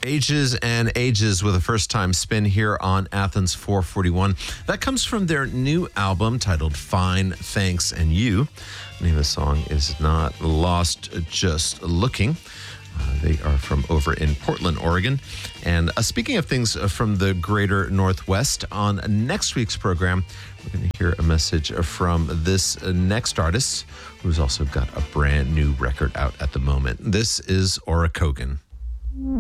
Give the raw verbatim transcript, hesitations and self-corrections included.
Ages and Ages with a first-time spin here on Athens four forty-one. That comes from their new album titled Fine, Thanks, and You. The name of the song is Not Lost, Just Looking. Uh, they are from over in Portland, Oregon. And uh, speaking of things from the greater Northwest, on next week's program, we're going to hear a message from this next artist who's also got a brand new record out at the moment. This is Aura Kogan.